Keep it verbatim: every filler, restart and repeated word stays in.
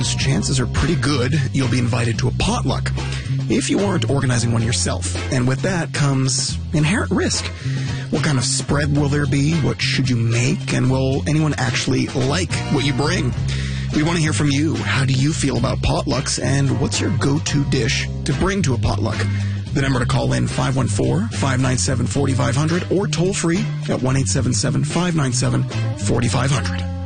chances are pretty good you'll be invited to a potluck if you aren't organizing one yourself. And with that comes inherent risk. What kind of spread will there be? What should you make? And will anyone actually like what you bring? We want to hear from you. How do you feel about potlucks? And what's your go-to dish to bring to a potluck? The number to call in, five one four, five nine seven, four five zero zero, or toll free at one eight seven seven, five nine seven, four five zero zero.